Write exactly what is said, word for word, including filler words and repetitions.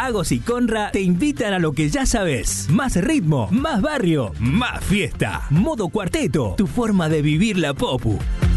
Vagos y Conra te invitan a lo que ya sabes. Más ritmo, más barrio, más fiesta. Modo Cuarteto, tu forma de vivir la popu.